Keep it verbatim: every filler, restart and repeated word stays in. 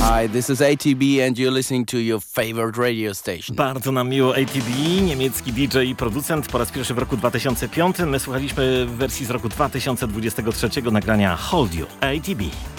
Hi, this is A T B and you're listening to your favorite radio station. Bardzo nam miło. A T B, niemiecki D J i producent, po raz pierwszy w roku dwa tysiące piątym. My słuchaliśmy w wersji z roku dwa tysiące dwudziestego trzeciego nagrania Hold You, A T B.